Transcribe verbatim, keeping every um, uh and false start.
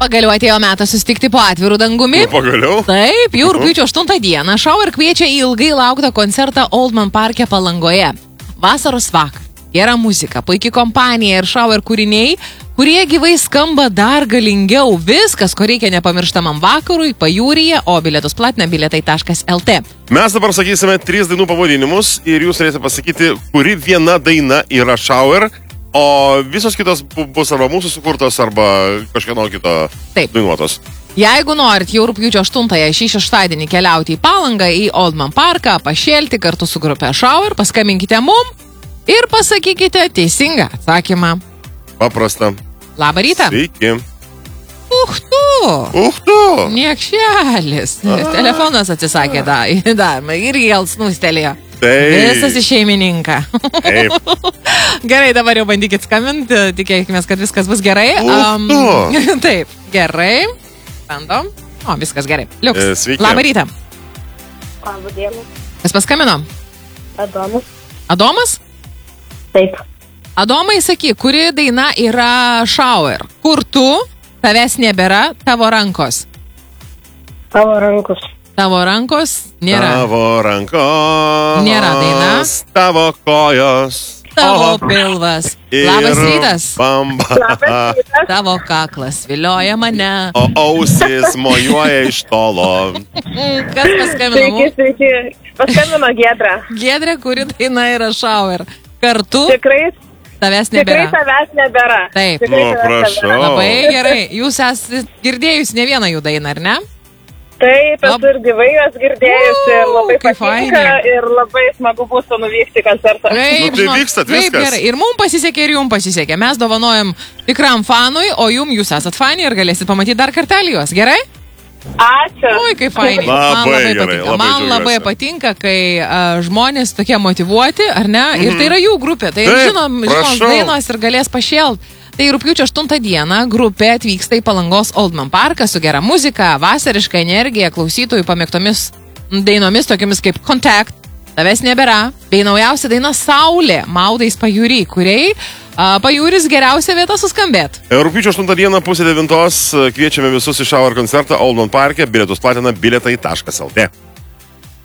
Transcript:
Pagaliau atėjo metas susitikti po atvirų dangumi. Nu, pagaliau? Taip, jau rugpjūčio aštuntą dieną Shower kviečia į ilgai lauktą koncertą Oldman Parke Palangoje. Vasaros vakar. Gera muzika, puikiai kompanija ir Shower kūriniai, kurie gyvai skamba dar galingiau. Viskas, ko reikia nepamirštamam vakarui, pajūryje, o bilietus platina bilietai taškas lt. Mes dabar sakysime tris dainų pavadinimus ir jūs turėsite pasakyti, kuri viena daina yra Shower, o visos kitos bus arba mūsų sukurtos, arba kažkieno kito dainuotos. Jeigu norit jau rugpjūčio aštuntąją šį šeštadienį keliauti į Palangą, į Oldman Parką, pašėlti kartu su grupe Shower, paskambinkite mum ir pasakykite teisingą atsakymą. Paprasta. Labą rytą. Sveiki. Uch tu. Uch tu. Niekšelis. Telefonas atsisakė dar, dar ir gal snūstelėjo. Taip. Visas į šeimininką. Taip. Gerai, dabar jau bandykit skambinti, tikėkime, kad viskas bus gerai. Um, taip, gerai. Bandom. O, viskas gerai. Liuks. E, sveiki. Labą rytą. Labą dieną. Kas paskambino? Adomas. Adomas? Taip. Adomai, sakyk, kuri daina yra Shower? Kur tu, tavęs nebėra, tavo rankos? Tavo rankos. Tavo rankos nėra. Tavo rankos. Nėra daina. Tavo kojos. Tavo pilvas. Labas rytas. Bamba. Labas rytas. Tavo kaklas vilioja mane. O ausis mojuoja iš tolo. Kas paskambino? Sveiki, sveiki. Paskambino Giedra. Giedrė, kuri daina yra Shower. Kartu Tikrai, tavęs tikrai nebėra. tavęs nebėra. Taip. Tikrai Nu, tavęs prašau. nebėra. Labai gerai. Jūs esate girdėjus ne vieną jų dainą, ar ne? Taip, Lab- esu ir gyvai jos girdėjusi ir labai kaip patinka fainai. ir labai smagu bus nuvykti į koncertą. Taip, Nu, tai žinok, vykstat, taip, viskas. gerai. Ir mums pasisekė, ir jums pasisekė. Mes dovanojam tikram fanui, o jum jūs esat fani ir galėsit pamatyti dar kartelį juos. Gerai? Ačiū. Oi, kaip fainai. Man Labai labai gerai, patinka. labai Man džiaugiuosi. labai patinka, kai uh, žmonės tokie motyvuoti, ar ne? Ir tai yra jų grupė. Tai Taip, žinom, žinom prašau. dainos ir galės pašėlt. Tai rugpjūčio aštuntą dieną grupė atvyksta į Palangos Oldman Parką su gera muzika, vasariška energija, klausytojų pamėgtomis dainomis, tokiamis kaip Contact, Tavęs nebėra, bei naujausia daina Saulė, Maudais pajūry, kuriai a, pajūris geriausia vieta suskambėt. Rugpjūčio aštuntą dieną pusė devintos kviečiame visus į Shower koncertą Oldman Parke, bilietus platina bilietai taškas lt.